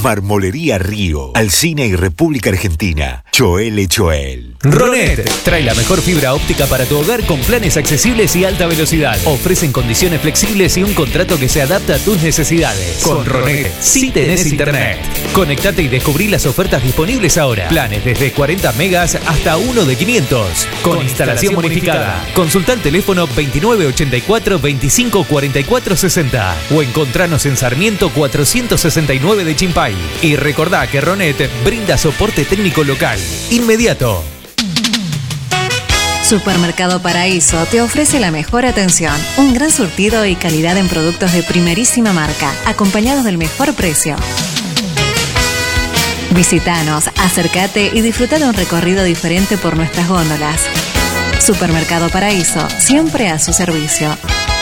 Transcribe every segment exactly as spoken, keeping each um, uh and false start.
Marmolería Río, Alsina y República Argentina. Choel e Choel. Ronet trae la mejor fibra óptica para tu hogar con planes accesibles y alta velocidad. Ofrecen condiciones flexibles y un contrato que se adapta a tus necesidades. Con Ronet, sí tenés internet. Conectate y descubrí las ofertas disponibles ahora. Planes desde cuarenta megas hasta uno de quinientos. Con instalación bonificada. Consulta el teléfono veintinueve ochenta y cuatro veinticinco cuarenta y cuatro sesenta o encontranos en Sarmiento cuatrocientos sesenta y nueve de Chimpay. Y recordá que Ronet brinda soporte técnico local inmediato. Supermercado Paraíso te ofrece la mejor atención, un gran surtido y calidad en productos de primerísima marca, acompañados del mejor precio. Visítanos, acércate y disfruta de un recorrido diferente por nuestras góndolas. Supermercado Paraíso, siempre a su servicio.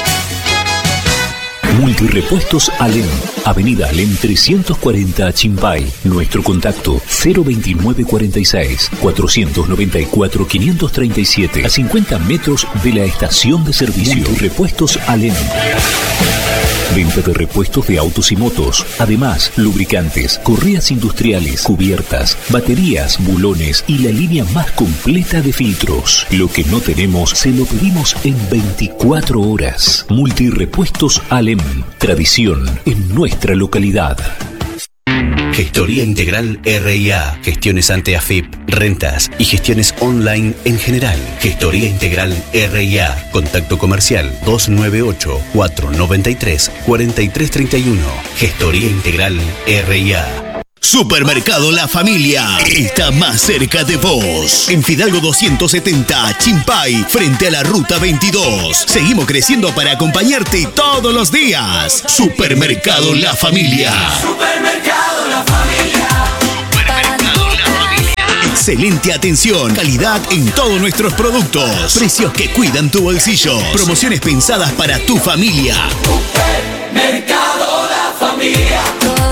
Multirepuestos Alem, Avenida Alem trescientos cuarenta Chimpay. Nuestro contacto cero veintinueve cuarenta y seis cuatrocientos noventa y cuatro quinientos treinta y siete, a cincuenta metros de la estación de servicio. Multirepuestos Alem. Venta de repuestos de autos y motos. Además, lubricantes, correas industriales, cubiertas, baterías, bulones y la línea más completa de filtros. Lo que no tenemos, se lo pedimos en veinticuatro horas. Multirepuestos Alem. Tradición en nuestra localidad. Gestoría Integral R I A, gestiones ante A F I P, rentas y gestiones online en general. Gestoría Integral R I A, contacto comercial dos nueve ocho, cuatro nueve tres, cuatro tres tres uno. Gestoría Integral R I A. Supermercado La Familia está más cerca de vos. En Fidalgo doscientos setenta, Chimpay, frente a la Ruta veintidós. Seguimos creciendo para acompañarte todos los días. Supermercado La Familia. Supermercado La Familia. Supermercado La Familia. Excelente atención, calidad en todos nuestros productos. Precios que cuidan tu bolsillo. Promociones pensadas para tu familia. Supermercado La Familia.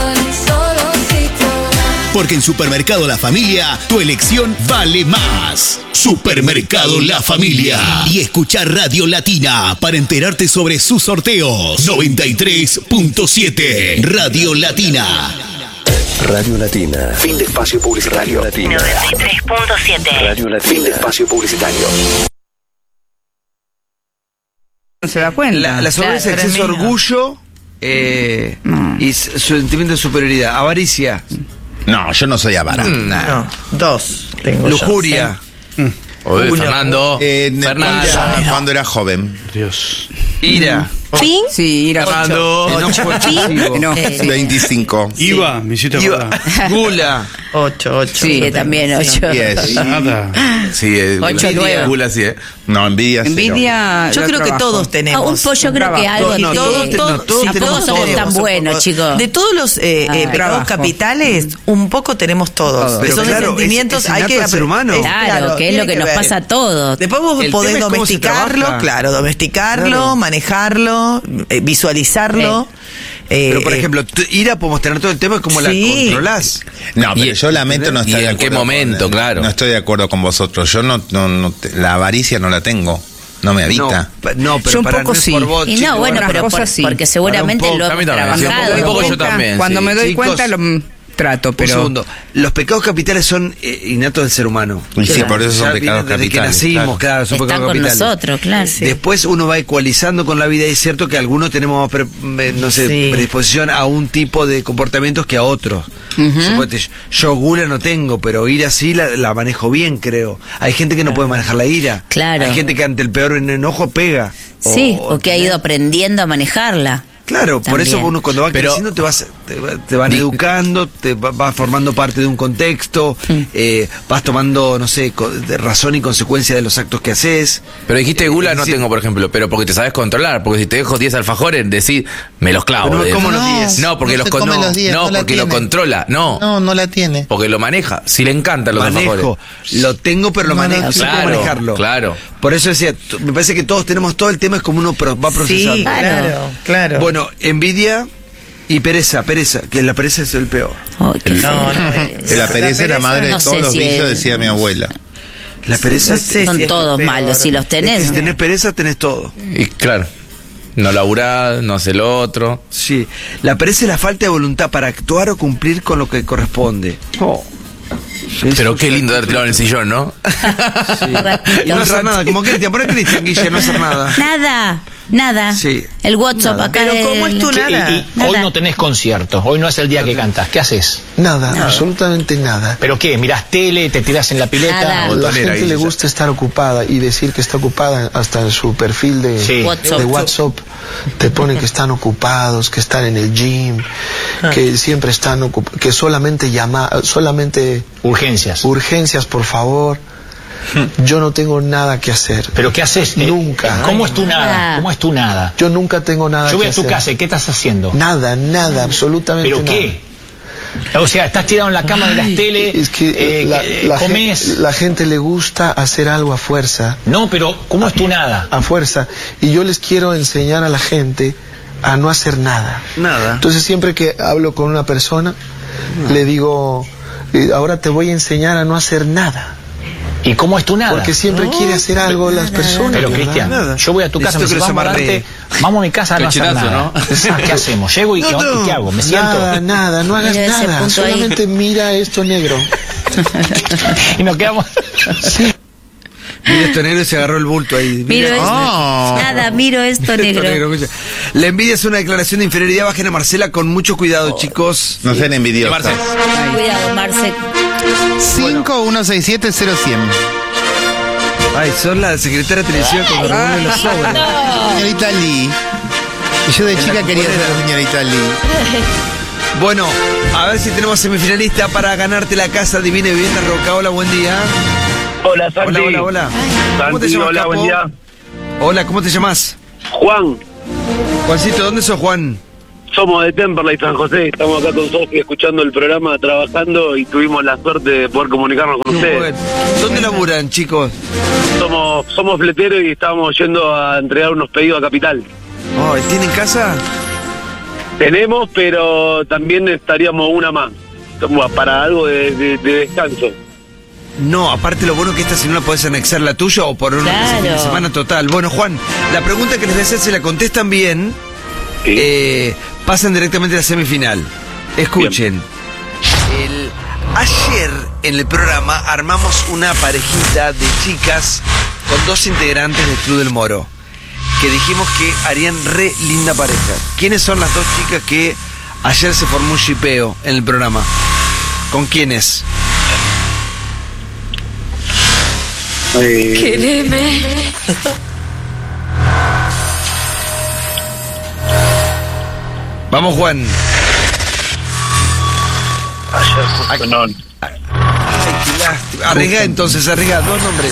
Porque en Supermercado La Familia, tu elección vale más. Supermercado La Familia. Y escuchar Radio Latina para enterarte sobre sus sorteos. noventa y tres punto siete. Radio Latina. Radio Latina. Fin de espacio publicitario. noventa y tres punto siete. Radio Latina. Fin de espacio publicitario. No se da cuenta. La, la soberbia, Claro, exceso de tremendo. orgullo eh, No. y s- sentimiento de superioridad. Avaricia. No, yo no soy avara. Mm, nah. No, dos tengo Lujuria. Oye, Una- Fernando. Eh, Fernando. cuando, cuando era joven. Dios. Ira. ¿Fin? Sí, ir a Fernando. Enojo excesivo. No, Eh, sí. veinticinco. Iba, me hiciste Iba. acordar. Gula. Ocho, ocho. Sí, también ocho. diez. Nada. Sí, eh, Ocho, Gula- nueve. Gula, sí, eh. No, envidia. cero. Envidia. Yo lo creo que trabajo. todos tenemos. Ah, un pollo yo creo que trabajo. algo No, tiene. todos te- no, todos Sí, tenemos tampoco somos todos. tan buenos, chicos. De todos los eh, eh, Ay, pecados trabajo. capitales, un poco tenemos todos. Todos. Pero Son de claro, sentimientos, es- es hay que innato al ser humano. es- Claro, que es tiene lo que nos ver. pasa a todos. Después vos El podés tema es cómo se domesticarlo, trabaja. claro, domesticarlo, Claro. manejarlo, eh, visualizarlo. eh, Pero por eh, ejemplo, t- ira podemos tener todo el tema, es como la Sí. controlás. No, pero Y- yo lamento no ¿y estar de en acuerdo. qué momento, con- claro? No estoy de acuerdo con vosotros. Yo no, no, no te- la avaricia no la tengo. No me habita. No, pa- no, pero Yo un para poco no es sí. por vos, Y chicos, no, bueno, otras pero por- cosas sí. porque seguramente Para un lo poco, hemos a mí también, sí, un trabajado. poco- un poco yo también, Cuando sí. me doy Chicos, cuenta lo mm, trato, Un pero. segundo. Los pecados capitales son eh, innatos del ser humano. Y sí, por eso son Ya pecados vienen desde que capitales, nacimos, claro. claro, son Están pecados con capitales. nosotros, claro. Después uno va ecualizando con la vida y es cierto que algunos tenemos más pre- eh, no sé, Sí. predisposición a un tipo de comportamientos que a otros. Suponete, yo gula no tengo, pero ira sí la, la manejo bien, creo. Hay gente que no puede manejar la ira. Claro. Hay gente que ante el peor enojo pega. Sí, o que ha ido aprendiendo a manejarla. Claro, por También. eso uno cuando va Pero- creciendo te vas te, va- te van Di- educando, te va- vas formando parte de un contexto, eh, vas tomando, no sé, co- de razón y consecuencia de los actos que haces. Pero dijiste Eh, gula es no decir, tengo, por ejemplo, pero porque te sabes controlar. Porque si te dejo diez alfajores, decís, me los clavo. Pero no me de- como los diez. No, porque No los se con- come no, los diez, no, no la porque lo tiene. controla. No, No, no la tiene. porque lo maneja. Si le encantan los Manejo, alfajores. lo tengo pero lo No, no, manejo, sé cómo claro, manejarlo. claro. Por eso decía, t- me parece que todos tenemos todo el tema, es como uno pro- va procesando. Sí, claro, claro. Bueno, envidia y pereza, pereza, que la pereza es el peor. Ay, qué feo. No, no, Que la pereza es la madre de no todos sé los si vicios, es- decía mi abuela. La pereza No es, sé Son si es todos peor. malos. Si los es que tenés. si tenés pereza tenés todo. Y claro. No laburás, no hace lo otro. Sí. La pereza es la falta de voluntad para actuar o cumplir con lo que corresponde. Oh. Pero qué lindo dar tirado en el sillón, ¿no? Sí. Y no hacer nada, como Cristian, por Cristian, Guille, no hacer nada. Nada, nada. Sí. El WhatsApp Nada. acá. Pero ¿cómo es tu Sí, nada? y, y Nada. hoy no tenés conciertos, hoy no es el día que cantas. ¿Qué haces? Nada, nada, absolutamente nada. ¿Pero qué? ¿Mirás tele? ¿Te tirás en la pileta? Nada. A la Botonera gente ahí, le ya. gusta estar ocupada y decir que está ocupada hasta en su perfil de, Sí. de WhatsApp. Te ponen que están ocupados, que están en el gym, que siempre están ocupados, que solamente llama, solamente Urgencias. urgencias, por favor. Yo no tengo nada que hacer. ¿Pero qué haces? Eh, Nunca. ¿Cómo es tu nada? ¿Cómo es tu nada? Yo nunca tengo nada Yo voy que a tu hacer. casa, ¿y qué estás haciendo? Nada, nada, absolutamente ¿Pero nada. qué? O sea, estás tirado en la cama de las tele, Es que eh, la, eh, la comés. gente, la gente le gusta hacer algo a fuerza. No, pero ¿cómo es tu nada? A fuerza. Y yo les quiero enseñar a la gente a no hacer nada. Nada. Entonces siempre que hablo con una persona, le digo, eh, ahora te voy a enseñar a no hacer nada. ¿Y cómo es tu nada? Porque siempre quiere hacer algo las personas. Pero ¿verdad? Cristian, Nada. yo voy a tu casa, me Necesito dice, que vamos, los amarre. adelante, vamos a mi casa a no hacer Cachetazo, nada. ¿no? ¿Qué hacemos? Llego y, No, no. ¿y qué hago? ¿Me siento? Nada, nada, no hagas Mira ese nada. punto ahí. Solamente mira esto negro. Y nos quedamos... Sí. Mira esto negro y se agarró el bulto ahí. Miro Mira. esto. Oh. Nada, miro esto negro. escucha. La envidia es una declaración de inferioridad. Bajen a Marcela con mucho cuidado, chicos. No sean envidiosos. Cuidado, Marce. cinco uno seis siete cero cien. Ay, son la secretaria de televisión con los revuelven los sobres. Señorita Lee. Y yo de En la chica quería ser cuponera. la señorita Lee. Bueno, a ver si tenemos semifinalista para ganarte la casa Divina Vivienda Roca. Hola, buen día. Hola, Santi. Hola, hola, hola. ¿Cómo te Santi, llamas, hola, capo? buen día. Hola, ¿cómo te llamas? Juan, Juancito, ¿dónde sos, Juan? somos de Temperley, San José. Estamos acá con Sofi escuchando el programa, trabajando y tuvimos la suerte de poder comunicarnos con ustedes. Bueno, ¿dónde laburan, chicos? Somos somos fleteros y estábamos yendo a entregar unos pedidos a Capital. Oh, ¿tienen casa? Tenemos, pero también estaríamos una más, como para algo de, de- de descanso. No, aparte lo bueno que esta si no la podés anexar la tuya o por una Claro. fin de semana total. Bueno, Juan, la pregunta que les voy a hacer, si la contestan bien, eh, pasan directamente a la semifinal. Escuchen. El, ayer en el programa armamos una parejita de chicas con dos integrantes del Club del Moro, que dijimos que harían re linda pareja. ¿Quiénes son las dos chicas que ayer se formó un shipeo en el programa? ¿Con quiénes? Quereme. Vamos, Juan. Ayer justo no. Ay, qué lástima. Arriesga entonces, arriesga. Dos nombres.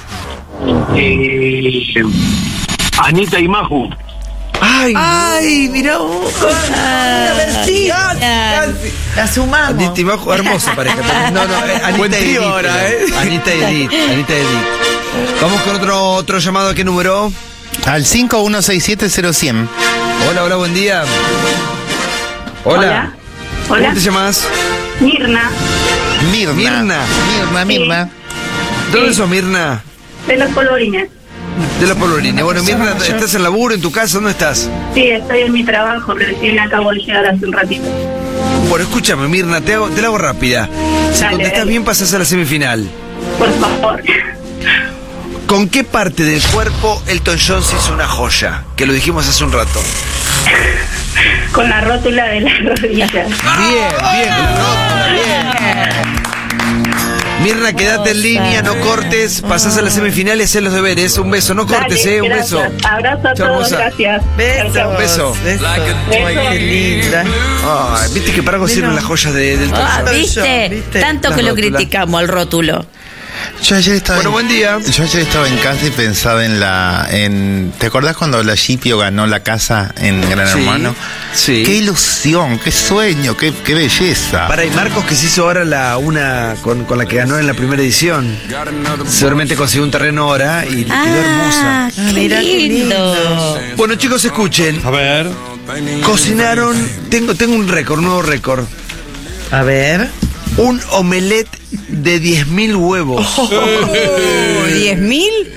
Eh, Anita y Maju. Ay, Ay, mirá vos. A ver, sí. Casi. La sumamos. Anita y Majo, hermosa pareja. No, no, eh, Anita Buen y trío Edith. ahora, ¿eh? Anita y Edith. Anita y Edith. Vamos con otro, otro llamado. ¿A qué número? Al cinco uno seis siete cero cien. Hola, hola, buen día. Hola. Hola. ¿Cómo Hola. te llamas? Mirna, Mirna. Mirna. Mirna, Mirna. ¿Dónde Sí. sos, Mirna? de los polvorines. De la Polvorines. Bueno, Mirna, ¿estás en laburo, en tu casa? ¿Dónde estás? Sí, estoy en mi trabajo, recién acabo de llegar hace un ratito. Bueno, escúchame, Mirna, te, hago, te la hago rápida. Si Dale, contestás dale. bien, pasás a la semifinal. Por favor. ¿Con qué parte del cuerpo Elton John se hizo una joya? Que lo dijimos hace un rato. Con la rótula de las rodillas. Bien, bien, con la rótula, bien. Mirna, quédate en línea, no cortes, pasás a la semifinal y haces los deberes. Un beso, no cortes, Dale, eh, un beso. gracias. Abrazo a Chao, todos, hermosa. gracias. Besos. Chao, chao. Beso. Besos. Ay, qué linda. Ay, viste que para algo sirven las joyas de, del Ah, Elton John. ¿viste? ¿viste? Tanto La que lo rótula. criticamos al rótulo. Yo ayer estaba Bueno, en, buen día. Yo ayer estaba en casa y pensaba en la... En, ¿te acordás cuando la Shipio ganó la casa en Gran Sí, Hermano? sí. Qué ilusión, qué sueño, qué, qué belleza. Para y Marcos, que se hizo ahora la una con, con la que ganó en la primera edición. Seguramente consiguió un terreno ahora y le quedó hermosa. Ah, qué Mira qué lindo. Bueno, chicos, escuchen. A ver. Cocinaron, tengo, tengo un récord, un nuevo récord. A ver. Un omelette de diez mil huevos. ¿diez mil?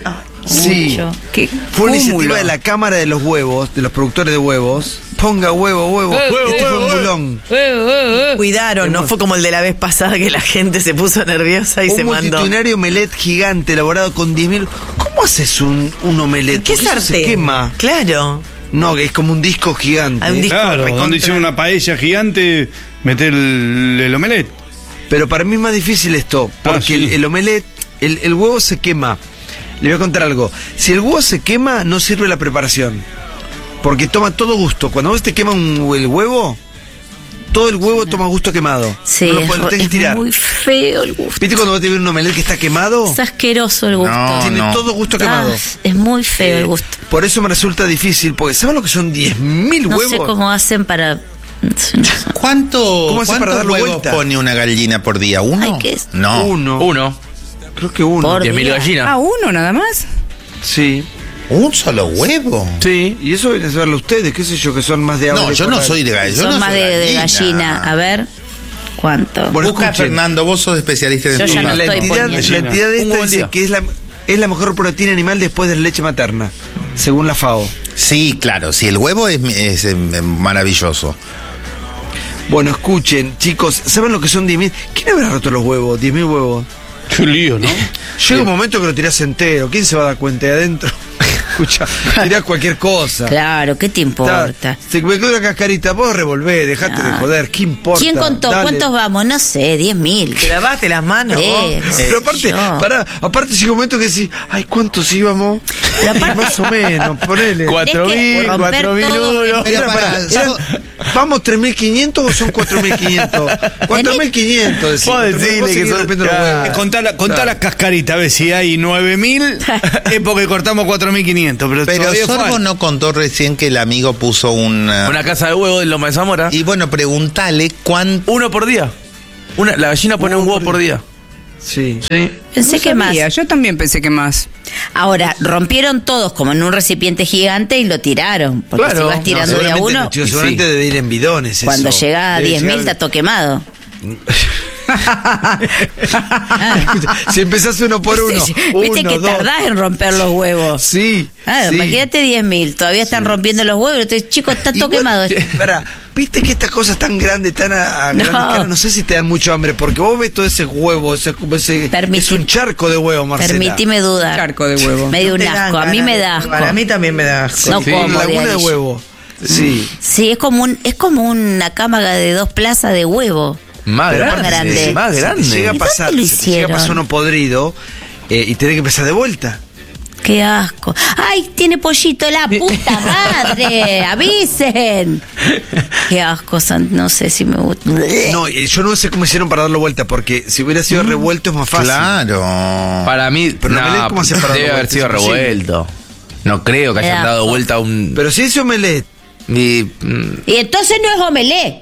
Sí. Mucho. Qué Fue una cúmulo. iniciativa de la Cámara de los Huevos, de los productores de huevos. Ponga huevo, huevo. Este fue un bulón. Cuidaron, no fue como el de la vez pasada que la gente se puso nerviosa y Un se mandó. multitudinario omelette gigante elaborado con diez mil. ¿Cómo haces un, un omelette? ¿Qué Porque eso sartén? se quema. Claro. No, que es como un disco gigante. Hay un disco Claro, recontra- donde hicieron una paella gigante, meter el, el omelette. Pero para mí es más difícil esto, porque Ah, sí. el, el omelette, el, el huevo se quema. Le voy a contar algo. Si el huevo se quema, no sirve la preparación. Porque toma todo gusto. Cuando vos te quema un, el huevo, todo el huevo toma gusto quemado. Sí, no lo es, podés- lo tenés que es tirar. muy feo el gusto. ¿Viste cuando vos te ves un omelette que está quemado? Es asqueroso el gusto. No, Tiene no. todo gusto Ah, quemado. es muy feo Eh, el gusto. Por eso me resulta difícil, porque ¿sabes lo que son diez mil No huevos? sé cómo hacen para... ¿Cuánto, ¿Cómo hace para ¿Cuántos darle huevos vuelta? pone una gallina por día? ¿Uno? Ay, ¿qué es? No. Uno. Uno. Creo que uno. Por diez mil día. gallinas. Ah, uno nada más. Sí. ¿Un solo huevo? Sí. Y eso viene a saberlo ustedes, qué sé yo, que son más de agua. No, de yo no corral. soy de gallina. Yo Son no más soy de, de gallina. A ver, ¿cuánto? Bueno, Busca, escuchen. Fernando, vos sos especialista en Yo ya tu- no la, estoy entidad, poniendo. la entidad de Un esta buen dice día. que es la, es la mejor proteína animal después de la leche materna, según la FAO. Sí, claro, sí, el huevo es, es, eh, maravilloso. Bueno, escuchen, chicos, ¿saben lo que son diez mil? ¿Quién habrá roto los huevos? diez mil huevos. Qué lío, ¿no? Llega un momento que lo tirás entero. ¿Quién se va a dar cuenta de adentro? Escucha, tirás cualquier cosa. Claro, ¿qué te importa? Se me quedó una cascarita, vos revolvé, dejate de No. joder, ¿qué importa? ¿Quién contó? Dale. ¿Cuántos vamos? No sé, diez mil. Te lavaste las manos. Eh, vos. Pero aparte, yo. pará, aparte llega un momento que decís, ay, ¿cuántos íbamos? Pero aparte- Más o menos, ponele. Cuatro mil, cuatro mil uno. Era para- eran- ¿Vamos tres mil quinientos o son cuatro mil quinientos? cuatro mil quinientos, decís. Vos decirle que son. son... Contá, la- contá Claro. las cascaritas, a ver si hay nueve mil, es porque cortamos cuatro mil quinientos. Pero, Pero todavía Sorbo falta. no contó recién que el amigo puso una... Una casa de huevos en Loma de Zamora. Y bueno, preguntale cuánto... Uno por día. Una, la gallina pone un huevo por día. Sí. Sí. Pensé No que más. sabía, Yo también pensé que más. Ahora, rompieron todos como en un recipiente gigante y lo tiraron. Porque Claro. si vas No, tirando de a seguramente, uno, tío, seguramente Sí. debe ir en bidones. cuando eso. llega a Debe diez mil llegar- está todo quemado. Escucha, si empezás uno por uno, Viste uno, que dos. tardás en romper los huevos. Sí. Ah, sí. Imagínate diez mil, todavía están rompiendo los huevos. Entonces, chicos, está todo Igual, quemado. Pará, viste que estas cosas tan grandes, tan a, a No. grandes escala, no sé si te dan mucho hambre, porque vos ves todo ese huevo, ese, ese- Permiti- es un charco de huevo, Marcela. Permitime dudar. Charco de huevo. Me dio No un te dan asco. A mí ganas me de da probar. A asco. mí también me da asco. No Sí, como de laguna de ahí. huevo. Sí. Sí, es como un, es como una cámara de dos plazas de huevo. Más Pero grande. aparte, grande. si- Más si te grande. llega a ¿Y pasar, dónde lo si te llega a pasar hicieron? uno podrido eh, y tenés que empezar de vuelta. Qué asco. ¡Ay, tiene pollito la puta madre! ¡Avisen! Qué asco, son- no sé si me gusta. No, eh, yo no sé cómo hicieron para darlo vuelta, porque si hubiera sido revuelto es más fácil. Claro. Para mí, Pero el omelette, no, ¿cómo se para debe dar haber vuelta? sido Es imposible. revuelto. No creo que Me hayan da dado asco. vuelta a un. Pero si ese omelette, y, mm, Y entonces no es omelette.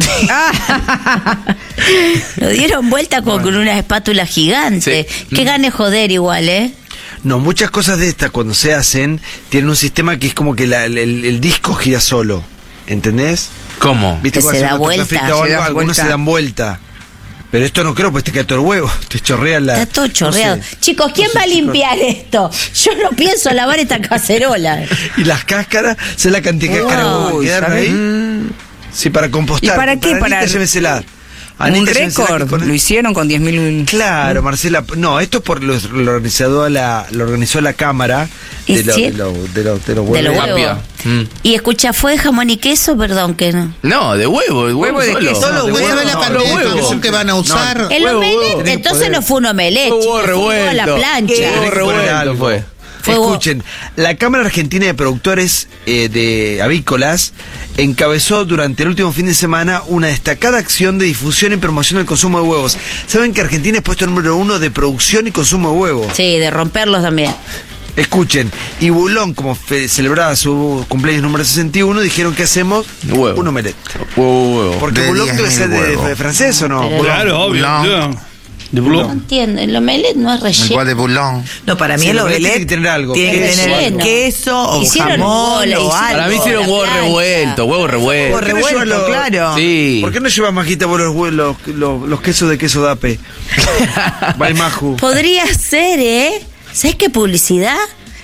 Lo dieron vuelta como con una espátula gigante. Sí. Qué gane joder igual, ¿eh? no, muchas cosas de estas cuando se hacen tienen un sistema que es como que la- el, el- el disco gira solo. ¿Entendés? ¿Cómo? ¿Viste Que cuando se hace da una torta vuelta. frita o Se algo? da Algunos vuelta. se dan vuelta. Pero esto no creo, pues te cae todo el huevo. Te chorrea la. Está todo no chorreado. sé. Chicos, ¿quién No va a sé, chicos. limpiar esto? Yo no pienso lavar esta cacerola. Y las cáscaras, sé la cantidad de cáscaras Wow, que quedaron ¿sabes? ahí. Sí, para compostar. ¿Y para qué? Anita, Para- llévesela. Un Anita, llévesela que récord. con- Lo hicieron con diez mil. Claro, Marcela. No, esto por lo, lo organizó la, lo organizó la cámara ¿Y de, lo- sí? de, lo- de, lo- de los De los huevos. huevos. Mm. Y escucha, ¿fue de jamón y queso? Perdón, que no. No, de huevo, de huevo, Huevo de solo. queso. Solo de huevo, huevo, ¿sabes la no, cantidad de huevo. queso que van a usar? El Huevo, omelette, huevo. entonces Poder. no fue un omelette. Huevo chicos, fue revuelto. a la plancha. Huevo Tiene que poner revuelto algo. fue. Fue vos. Escuchen, la Cámara Argentina de Productores eh, de Avícolas encabezó durante el último fin de semana una destacada acción de difusión y promoción del consumo de huevos. Saben que Argentina es puesto número uno de producción y consumo de huevos. Sí, de romperlos también. Escuchen, y Bulón, como fe- celebraba su cumpleaños número sesenta y uno, dijeron que hacemos Huevo. un omelette. Huevo, huevo. Porque De Bulón diez debe mil ser de, huevos. de francés o no. Pero- Bulón. Claro, obvio. Blanc. claro. De No Blanc. entiendo, el omelette no es relleno. Igual de bulón. No, para mí Sí, el el omelette omelette tiene que tener algo. Tiene que Queso. tener Relleno. queso o Hicieron jamón bola, o hicieron- algo. Para mí hicieron la huevo plancha. revuelto, huevo revuelto. ¿Por qué no revuelto, llevan los- claro. Sí. ¿Por qué no llevas majita por los, hue- los, los, los quesos de queso dape? Baimaju. Podría ser, ¿eh? ¿Sabes qué publicidad?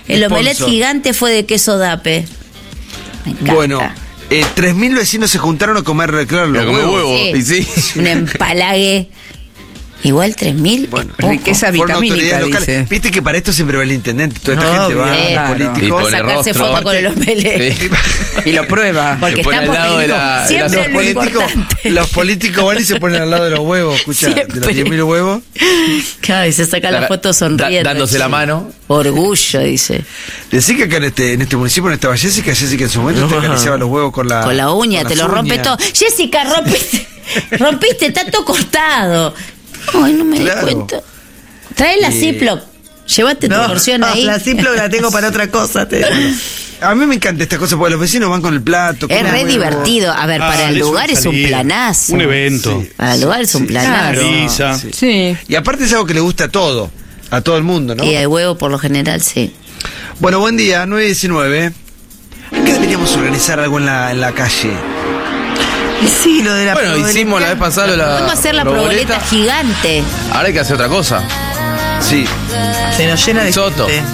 El omelette sponsor. gigante fue de queso dape. Me encanta. Bueno, eh, tres mil vecinos se juntaron a comer, claro, los A comer huevos. huevo. Sí. Y sí. Un empalague. Igual tres mil. Bueno, riqueza fueron vitamínica, autoridades locales. dice. Viste que para esto siempre va el intendente. Toda esta gente va, bien. los Claro. políticos. Y pone Sacarse rostro. foto con el omelette. Sí. Y lo prueba. Porque Se pone estamos al lado de la- de la siempre Los lo políticos, importante. los políticos van y se ponen al lado de los huevos, escucha, de los Siempre. diez mil huevos. Claro, y se saca la Da- foto da- sonriendo. dándose la mano. Orgullo, dice. Decí que acá en este, en este municipio no estaba Jessica, Jessica en su momento te acariciaba los huevos con la Con la uña, con te las lo rompe uñas. todo. Jessica, rompiste. rompiste, está todo cortado. Ay, no me Claro. di cuenta. Trae la Eh, Ziploc. Llévate tu porción no, ahí. la Ziploc la tengo para otra cosa. Te digo. A mí me encanta esta cosa porque los vecinos van con el plato. Es comen re huevo. divertido. A ver, Ah, para el es lugar una es un salida, planazo. un evento. Sí. Para el lugar es un Sí, planazo. claro. Pizza. Sí. Sí. Y aparte es algo que le gusta a todo, a todo el mundo, ¿no? Y el huevo, por lo general, sí. Bueno, buen día, nueve diecinueve. ¿Qué deberíamos organizar algo en la, en la calle? Y sí, lo de la Bueno, proboleta. hicimos la vez pasada la. Podemos hacer la proboleta. proboleta gigante. Ahora hay que hacer otra cosa. Sí. Se nos llena de Soto. gente.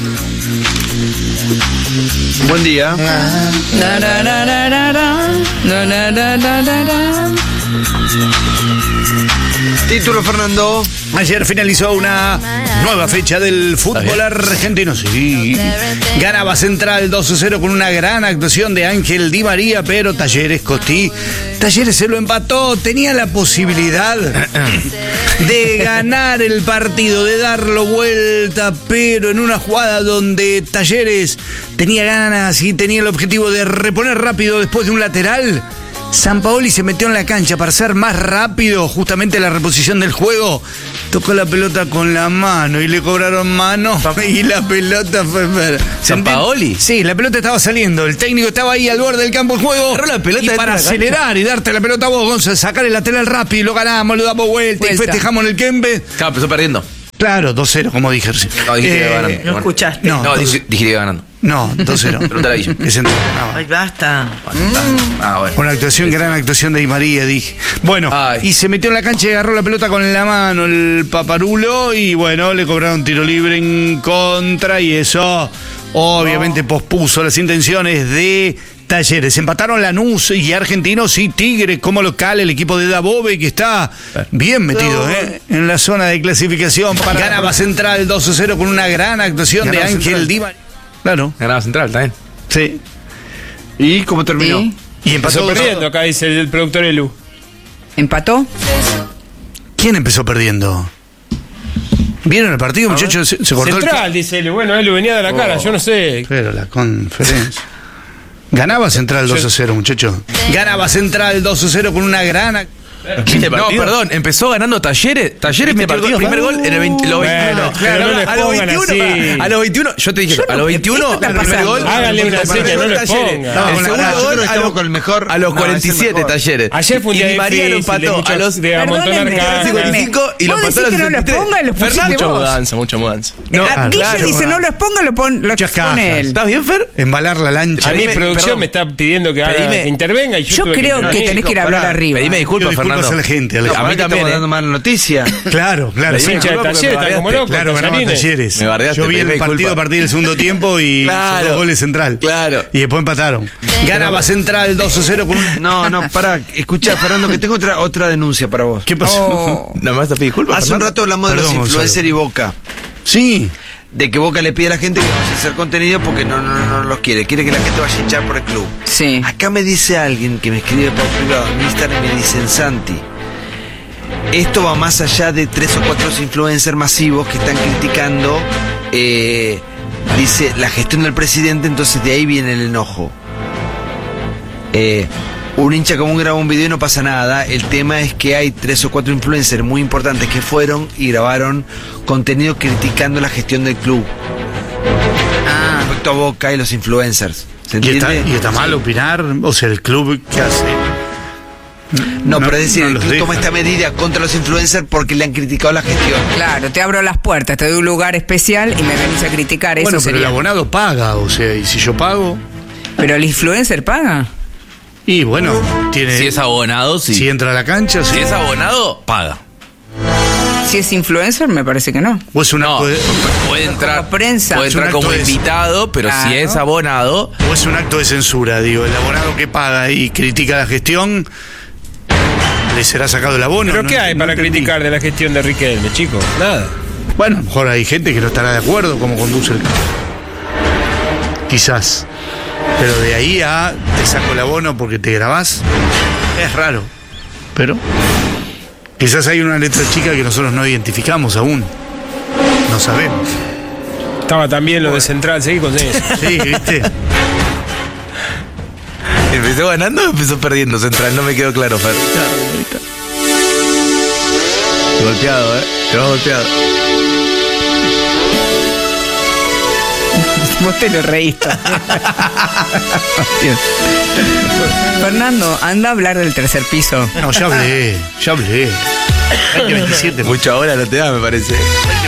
Buen día. Na, na, na, na, na, na. Na, na, na, na, na, na. Título, Fernando. Ayer finalizó una nueva fecha del fútbol argentino. Sí. Ganaba Central dos a cero con una gran actuación de Ángel Di María, pero Talleres Costí. Talleres se lo empató. Tenía la posibilidad de ganar el partido, de darlo vuelta, pero en una jugada donde Talleres tenía ganas y tenía el objetivo de reponer rápido después de un lateral, Sampaoli se metió en la cancha para ser más rápido, justamente la reposición del juego. Tocó la pelota con la mano y le cobraron mano y la pelota fue... ¿Sampaoli? Sí, la pelota estaba saliendo, el técnico estaba ahí al borde del campo de juego. Agarró la pelota y dentro para de la cancha. acelerar y darte la pelota a vos, Gonzalo, sacar el lateral rápido y lo ganamos, lo damos vuelta, y Vuelta. festejamos en el Kembe. Claro, empezó perdiendo. Claro, dos cero, como dije recién. No, dijiste que Eh, iba ganando. No escuchaste. No, No, dos- dije dijiste que iba ganando. no, dos cero. Pregúntale a Guille. Que se entró. Ah, Ay, basta. Ah, bueno. Una actuación, gran actuación de Di María, dije. Bueno, Ay. y se metió en la cancha y agarró la pelota con la mano el Paparulo y bueno, le cobraron tiro libre en contra y eso obviamente pospuso las intenciones de Talleres. Empataron Lanús y Argentinos y Tigre como local, el equipo de Dabove que está bien metido ¿eh? en la zona de clasificación. Para... Ganaba Central dos a cero con una gran actuación Ganaba de Ángel Central. Di María. Claro, Ganaba Central también. sí. ¿Y cómo terminó? Sí. Y empezó Empezó perdiendo, acá dice el, el productor Elu. ¿Empató? ¿Quién empezó perdiendo? ¿Vieron el partido, muchachos? Se, se cortó Central, el... dice Elu. Bueno, Elu venía de la cara, yo no sé. Pero la conferencia. Ganaba Central dos a cero, muchachos. Ganaba Central dos a cero con una gran... ac- No, perdón, empezó ganando Talleres. Talleres metió el partido? primer gol en el veinte, lo Bueno, veintiuno. pero no le a los pongan veintiuno, así. pará, a los veintiuno, yo te dije, a los veintiuno, está el primer pasando? gol. Háganle una seña, no le Talleres. pongan. No, El con la- segundo yo creo gol que a estamos los, con el mejor. a los No, cuarenta y es el siete mejor. Talleres. Ayer fue un Y día Di María lo difícil, de empató muchos- a los de amontonar Perdónenme, caras. cincuenta y cinco y lo Vos empató a decís los que no lo sesenta y tres. ponga, lo pusiste Fernando. vos. Mucha mucha mudanza. No, Eh, ah, Guille claro, dice no lo exponga, lo, pon, lo Muchas expone cajas. él. ¿Estás bien, Fer? Embalar la lancha. A mí Pedime, producción perdón. me está pidiendo que haga- Pedime. intervenga y yo, Yo tuve creo que, que intervenir. tenés que ir a hablar pará. arriba. Pedime disculpas, Pido disculpas Fernando. a la gente. a la No, gente. a mí Ahora que también, estamos ¿eh? dando mala noticia. Claro, claro. Los sí. hinchas de Disculpa porque Talleres me están como bardeaste. locos. Claro, ganaba Tallarines. Talleres. Me bardeaste, Yo vi el pedime partido disculpa. a partir del segundo tiempo y Claro. hizo dos goles Central. Claro. Y después empataron. Ganaba Central dos a cero con un... No, no, pará. Escucha, Fernando, que tengo otra, otra denuncia para vos. ¿Qué pasó? Oh. Nada más te pido disculpas. Hace un Fernando. rato hablamos de Perdón, los influencers Gonzalo. y Boca. Sí. De que Boca le pide a la gente que vaya a hacer contenido porque no, no, no, no los quiere. Quiere que la gente vaya a hinchar por el club. Sí. Acá me dice alguien que me escribe por privado en Instagram y me dicen, Santi, esto va más allá de tres o cuatro influencers masivos que están criticando, eh, dice, la gestión del presidente, entonces de ahí viene el enojo. Eh, un hincha común graba un video y no pasa nada. El tema es que hay tres o cuatro influencers muy importantes que fueron y grabaron contenido criticando la gestión del club. Ah. Respecto a Boca y los influencers. ¿Se Y está, entiende? y está mal opinar. O sea, el club, ¿qué hace? No, pero es decir, no el los club deja. toma esta medida contra los influencers porque le han criticado la gestión. Claro, te abro las puertas, te doy un lugar especial y me venís a criticar. Bueno, Eso pero el sería. abonado paga. O sea, y si yo pago... Pero el influencer paga. Y bueno, tiene... Si es abonado, sí. Si entra a la cancha, sí. Si es abonado, paga. Si es influencer, me parece que no. O es un acto de... Puede entrar, Como prensa. puede Es un entrar acto como de- invitado, pero Claro. si es abonado, O es un acto de censura, digo. El abonado que paga y critica la gestión, ¿le será sacado el abono? ¿Pero No- qué hay no para entendí. criticar de la gestión de Riquelme, chicos? Nada. Bueno, a lo mejor hay gente que no estará de acuerdo como conduce el... Quizás. Pero de ahí a te saco el abono porque te grabás, es raro. Pero quizás hay una letra chica que nosotros no identificamos aún. No sabemos. Estaba también lo de Central, seguí con eso. Sí, ¿viste? ¿empezó ganando o empezó perdiendo Central? No me quedó claro, Fer. Golpeado, ¿eh? Te vas golpeado. Vos te lo reíste. Fernando, anda a hablar del tercer piso. No, ya hablé, ya hablé. veinte veintisiete. Mucha hora no te da, me parece.